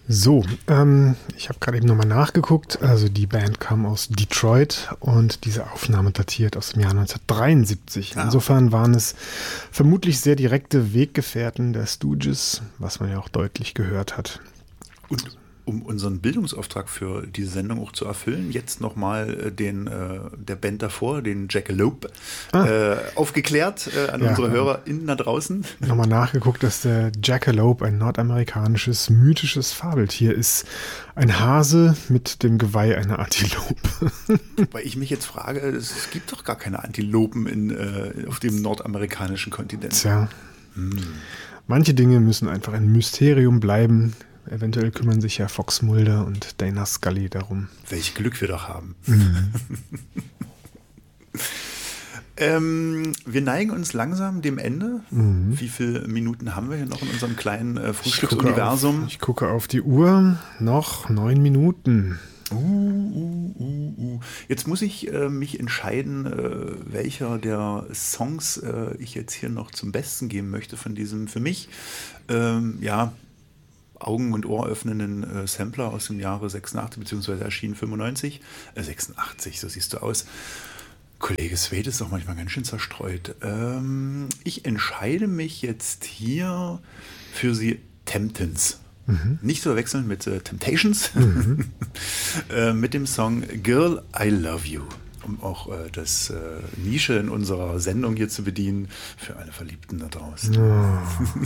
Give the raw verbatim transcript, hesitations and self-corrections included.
So, ähm, ich habe gerade eben nochmal nachgeguckt. Also die Band kam aus Detroit und diese Aufnahme datiert aus dem Jahr neunzehnhundertdreiundsiebzig. Ah. Insofern waren es vermutlich sehr direkte Weggefährten der Stooges, was man ja auch deutlich gehört hat. Und um unseren Bildungsauftrag für diese Sendung auch zu erfüllen, jetzt nochmal den äh, der Band davor, den Jackalope, ah. äh, aufgeklärt äh, an ja, unsere HörerInnen da draußen. Nochmal nachgeguckt, dass der Jackalope ein nordamerikanisches, mythisches Fabeltier ist. Ein Hase mit dem Geweih einer Antilope. Weil ich mich jetzt frage, es gibt doch gar keine Antilopen in, äh, auf dem nordamerikanischen Kontinent. Tja, hm. Manche Dinge müssen einfach ein Mysterium bleiben. Eventuell kümmern sich ja Fox Mulder und Dana Scully darum. Welch Glück wir doch haben. Mhm. ähm, wir neigen uns langsam dem Ende. Mhm. Wie viele Minuten haben wir hier noch in unserem kleinen äh, Frühstücksuniversum? Ich, ich gucke auf die Uhr. Noch neun Minuten. Uh, uh, uh, uh. Jetzt muss ich äh, mich entscheiden, äh, welcher der Songs äh, ich jetzt hier noch zum Besten geben möchte von diesem für mich, ähm, ja, Augen- und Ohr öffnenden äh, Sampler aus dem Jahre sechsundachtzig, beziehungsweise erschienen fünfundneunzig, äh, sechsundachtzig, so siehst du aus. Kollege Suede ist doch manchmal ganz schön zerstreut. Ähm, ich entscheide mich jetzt hier für die Temptons. Mhm. Nicht zu verwechseln mit äh, Temptations, mhm. äh, mit dem Song Girl, I Love You. Um auch äh, das äh, Nische in unserer Sendung hier zu bedienen für alle Verliebten da draußen. Oh.